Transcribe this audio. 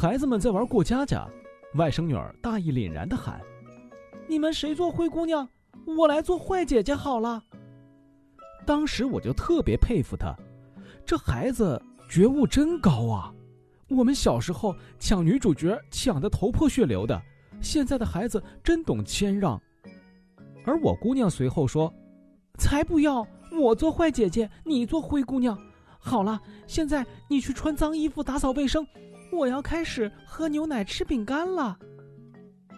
孩子们在玩过家家，外甥女儿大义凛然地喊：你们谁做灰姑娘，我来做坏姐姐好了。当时我就特别佩服她，这孩子觉悟真高啊。我们小时候抢女主角抢得头破血流的，现在的孩子真懂谦让。而我姑娘随后说：才不要，我做坏姐姐，你做灰姑娘。好了，现在你去穿脏衣服打扫卫生，我要开始喝牛奶吃饼干了。